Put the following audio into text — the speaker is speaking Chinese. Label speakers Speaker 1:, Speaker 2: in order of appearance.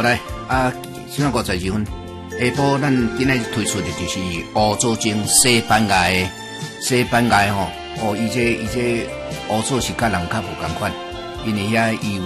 Speaker 1: 好来啊，9:52分，下晡咱今仔推出的就是乌祖精西班牙吼，伊这乌祖是甲人较无共款，因为遐伊有